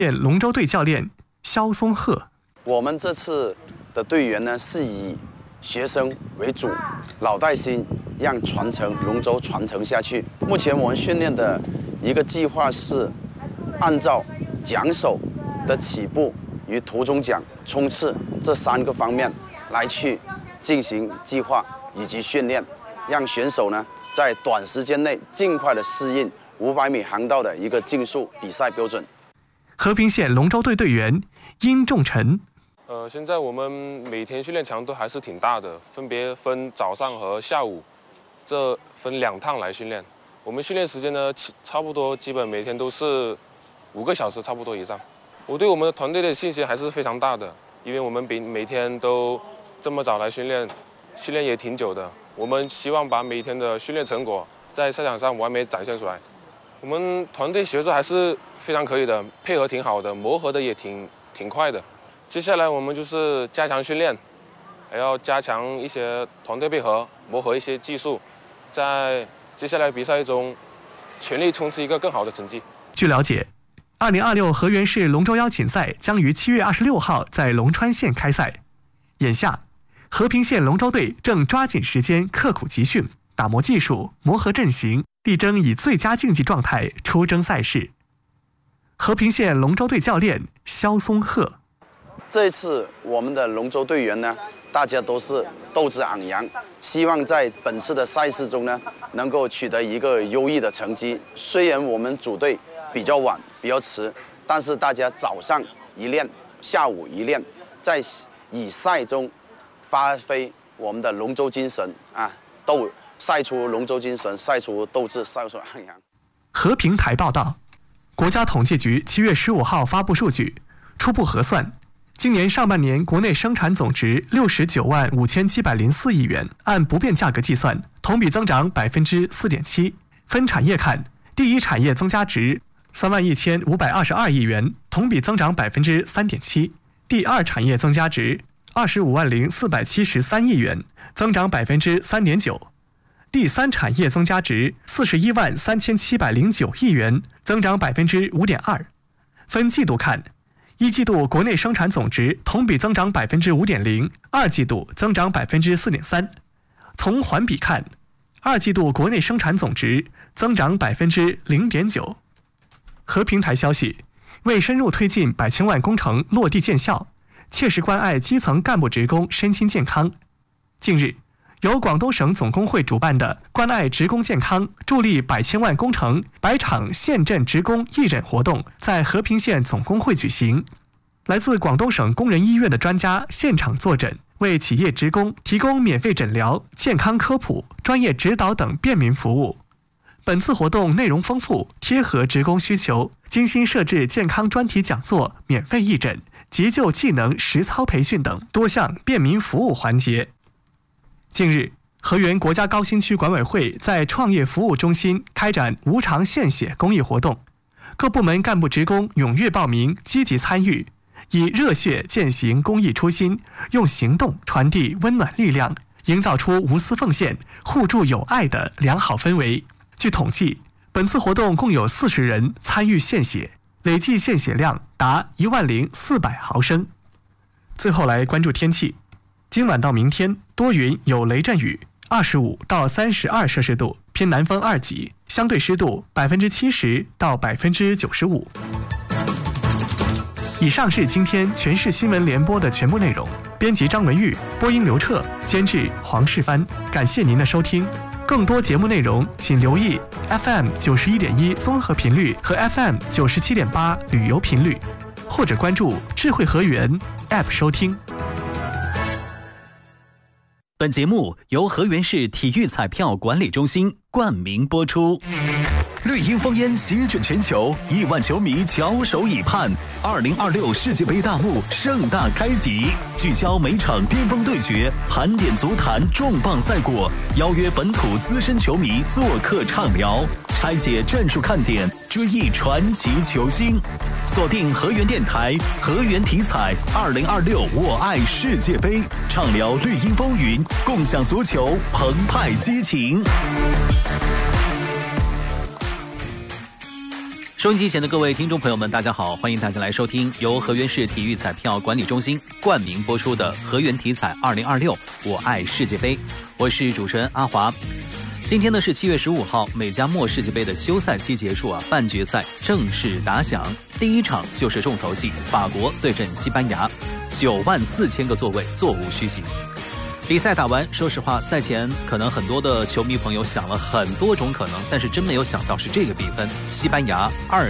龙舟队教练肖松鹤。 我们这次的队员呢是以学生为主，老带新，让传承龙舟传承下去。目前我们训练的一个计划是按照桨手的起步与途中桨冲刺这3个方面来去进行计划以及训练，让选手呢在短时间内尽快的适应500米航道的一个竞速比赛标准。 和平县龙舟队队员殷仲晨。 现在我们每天训练强度还是挺大的，分别分早上和下午，这分2趟来训练。我们训练时间呢，差不多基本每天都是5个小时，差不多以上。我对我们的团队的信心还是非常大的，因为我们每天都这么早来训练，训练也挺久的。我们希望把每天的训练成果在赛场上完美展现出来。我们团队协作还是非常可以的，配合挺好的，磨合的也挺快的。接下来我们就是加强训练，还要加强一些团队配合，磨合一些技术，在接下来比赛中全力冲刺一个更好的成绩。 据了解，2026河源市龙舟邀请赛将于7月26号在龙川县开赛。眼下，和平县龙舟队正抓紧时间刻苦集训，打磨技术，磨合阵型，力争以最佳竞技状态出征赛事。和平县龙舟队教练肖松鹤。 这一次我们的龙舟队员呢，大家都是斗志昂扬，希望在本次的赛事中呢，能够取得一个优异的成绩。虽然我们组队比较晚，比较迟，但是大家早上一练，下午一练，在以赛中发挥我们的龙舟精神啊，赛出龙舟精神，赛出斗志，赛出昂扬。 和平台报道，国家统计局7月15号发布数据，初步核算。今年上半年国内生产总值69万5704亿元，按不变价格计算，同比增长4.7%。分产业看，第一产业增加值3万1522亿元，同比增长3.7%；第二产业增加值25万0473亿元，增长3.9%；第三产业增加值41万3709亿元，增长5.2%。分季度看，一季度国内生产总值同比增长5.0%，二季度增长4.3%。从环比看，二季度国内生产总值增长0.9%。和平台消息，为深入推进100千万工程落地见效，切实关爱基层干部职工身心健康，近日，由广东省总工会主办的关爱职工健康、助力100千万工程100场县镇职工义诊活动在和平县总工会举行。来自广东省工人医院的专家现场坐诊，为企业职工提供免费诊疗、健康科普、专业指导等便民服务。本次活动内容丰富，贴合职工需求，精心设置健康专题讲座、免费义诊、急救技能实操培训等多项便民服务环节。近日，和源国家高新区管委会在创业服务中心开展无偿献血公益活动，各部门干部职工踊跃报名，积极参与，以热血践行公益初心，用行动传递温暖力量，营造出无私奉献、互助友爱的良好氛围。据统计，本次活动共有40人参与献血，累计献血量达10400毫升。最后来关注天气。今晚到明天多云有雷阵雨，25到32摄氏度，偏南风2级，相对湿度70%到95%。以上是今天全市新闻联播的全部内容。编辑张文玉，播音刘彻，监制黄世帆。感谢您的收听。更多节目内容，请留意 FM 91.1综合频率和 FM 97.8旅游频率，或者关注智慧河源 App 收听。 本节目由河源市体育彩票管理中心冠名播出。绿茵烽烟席卷全球，1万球迷翘首以盼。2026世界杯大幕盛大开启，聚焦每场巅峰对决，盘点足坛重磅赛果，邀约本土资深球迷做客畅聊，拆解战术看点，追忆传奇球星。锁定河源电台，河源体彩2026我爱世界杯，畅聊绿茵风云，共享足球澎湃激情。 收音机前的各位听众朋友们，大家好，欢迎大家来收听由河源市体育彩票管理中心冠名播出的河源体彩2026我爱世界杯，我是主持人阿华。今天呢是7月15号，美加墨世界杯的休赛期结束啊，半决赛正式打响。第一场就是重头戏，法国对阵西班牙，94000个座位座无虚席。比赛打完，说实话，赛前可能很多的球迷朋友想了很多种可能，但是真没有想到是这个比分，西班牙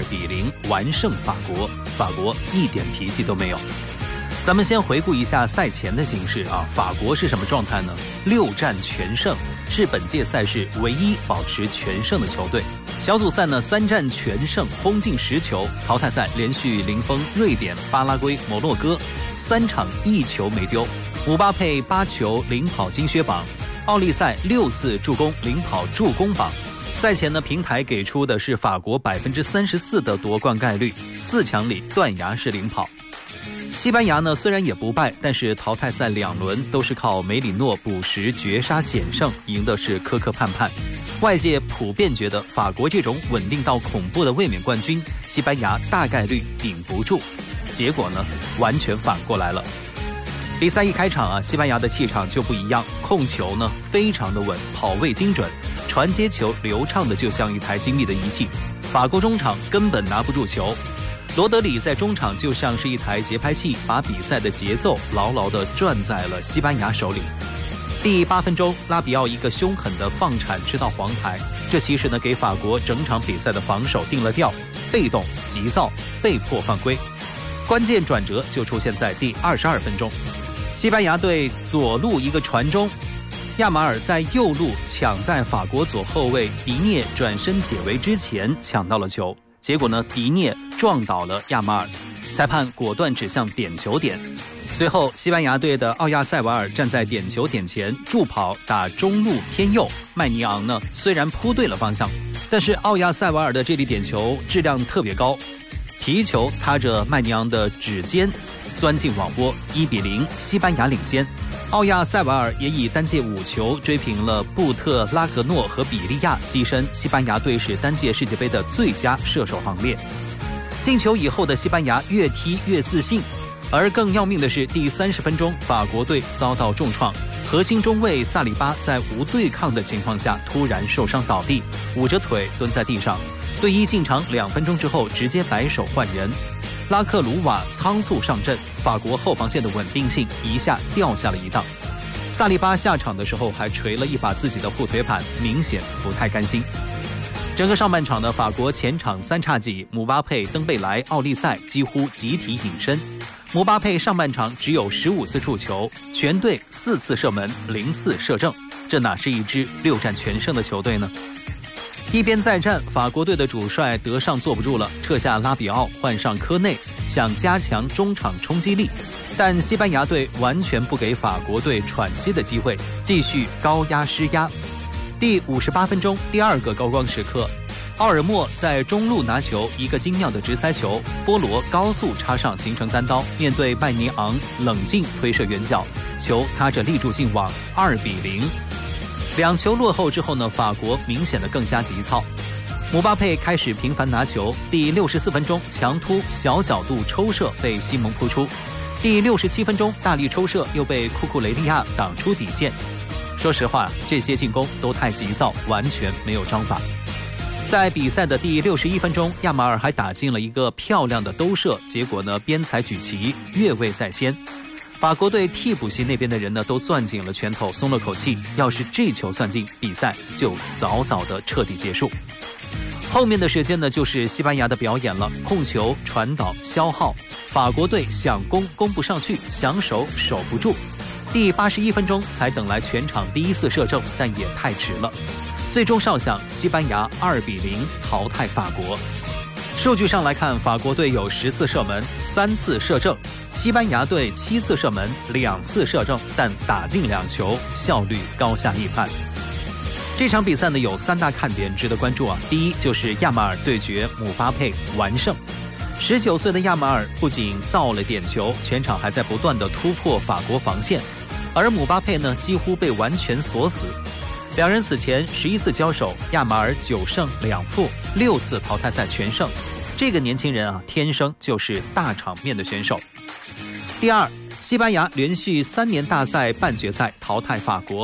2-0完胜法国，法国一点脾气都没有。咱们先回顾一下赛前的形势啊，法国是什么状态呢？6战全胜，是本届赛事唯一保持全胜的球队。小组赛呢3战全胜，轰进10球。淘汰赛连续零封瑞典、巴拉圭、摩洛哥，3场1球没丢。姆巴佩8球领跑金靴榜，奥利赛6次助攻领跑助攻榜。赛前呢，平台给出的是法国34%的夺冠概率，4强里断崖式领跑。西班牙呢虽然也不败，但是淘汰赛2轮都是靠梅里诺补时绝杀险胜，赢的是磕磕绊绊。外界普遍觉得法国这种稳定到恐怖的卫冕冠军，西班牙大概率顶不住。结果呢，完全反过来了。比赛一开场啊，西班牙的气场就不一样，控球呢非常的稳，跑位精准，传接球流畅的就像一台精密的仪器。法国中场根本拿不住球，罗德里在中场就像是一台节拍器，把比赛的节奏牢牢地攥在了西班牙手里。第8分钟，拉比奥一个凶狠的放铲吃到黄牌，这其实呢给法国整场比赛的防守定了调，被动急躁，被迫犯规。关键转折就出现在第22分钟，西班牙队左路一个传中，亚马尔在右路抢在法国左后卫迪涅转身解围之前抢到了球，结果呢迪涅撞倒了亚马尔，裁判果断指向点球点。随后西班牙队的奥亚塞瓦尔站在点球点前助跑打中路偏右，麦尼昂呢虽然扑对了方向，但是奥亚塞瓦尔的这粒点球质量特别高，皮球擦着麦尼昂的指尖钻进网窝，1-0西班牙领先。奥亚塞瓦尔也以单届5球追平了布特拉格诺和比利亚，跻身西班牙队史单届世界杯的最佳射手行列。进球以后的西班牙越踢越自信，而更要命的是第30分钟，法国队遭到重创，核心中卫萨里巴在无对抗的情况下突然受伤倒地，捂着腿蹲在地上。队医进场2分钟之后直接摆手换人，拉克鲁瓦仓促上阵，法国后防线的稳定性一下掉下了一档。萨利巴下场的时候还捶了一把自己的护腿板，明显不太甘心。整个上半场的法国前场3叉戟，姆巴佩、登贝莱、奥利赛几乎集体隐身。姆巴佩上半场只有15次触球，全队4次射门，0次射正，这哪是一支6战全胜的球队呢？一边再战，法国队的主帅德尚坐不住了，撤下拉比奥，换上科内，想加强中场冲击力，但西班牙队完全不给法国队喘息的机会，继续高压施压。第58分钟，第2个高光时刻，奥尔莫在中路拿球，一个精妙的直塞球，波罗高速插上形成单刀，面对麦尼昂冷静推射远角，球擦着立柱进网，2-0。2球落后之后呢，法国明显的更加急躁，姆巴佩开始频繁拿球，第64分钟强突小角度抽射被西蒙扑出，第67分钟大力抽射又被库库雷利亚挡出底线。说实话，这些进攻都太急躁，完全没有章法。在比赛的第61分钟，亚马尔还打进了一个漂亮的兜射，结果呢边裁举旗，越位在先。法国队替补席那边的人呢都攥紧了拳头，松了口气，要是这球算进，比赛就早早的彻底结束。后面的时间呢就是西班牙的表演了，控球、传导、消耗，法国队想攻攻不上去，想守守不住。第81分钟才等来全场第1次射正，但也太迟了。最终哨响，西班牙2-0淘汰法国。数据上来看，法国队有10次射门，3次射正，西班牙队7次射门，2次射正，但打进2球，效率高下立判。这场比赛呢有3大看点值得关注啊。第一就是亚马尔对决姆巴佩完胜，19岁的亚马尔不仅造了点球，全场还在不断的突破法国防线，而姆巴佩呢几乎被完全锁死。两人此前11次交手，亚马尔9胜2负，6次淘汰赛全胜。 这个年轻人啊，天生就是大场面的选手。第二，西班牙连续3年大赛半决赛淘汰法国。